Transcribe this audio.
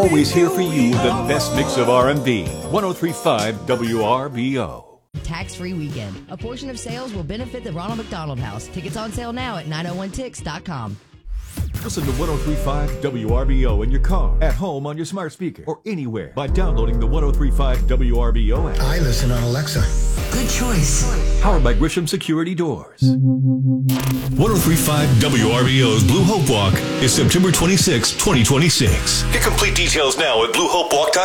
Always here for you, the best mix of R&B. 103.5 WRBO. Tax-free weekend. A portion of sales will benefit the Ronald McDonald House. Tickets on sale now at 901tix.com. Listen to 103.5 WRBO in your car, at home on your smart speaker, or anywhere by downloading the 103.5 WRBO app. I listen on Alexa. Good choice. Powered by Grisham Security Doors. 103.5 WRBO's Blue Hope Walk is September 26, 2026. Get complete details now at bluehopewalk.com.